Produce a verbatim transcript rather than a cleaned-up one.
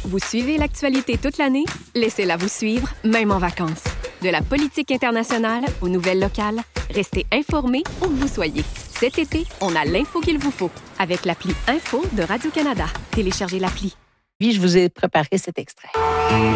Vous suivez l'actualité toute l'année? Laissez-la vous suivre, même en vacances. De la politique internationale aux nouvelles locales, restez informés où que vous soyez. Cet été, on a l'info qu'il vous faut avec l'appli Info de Radio-Canada. Téléchargez l'appli. Puis, je vous ai préparé cet extrait.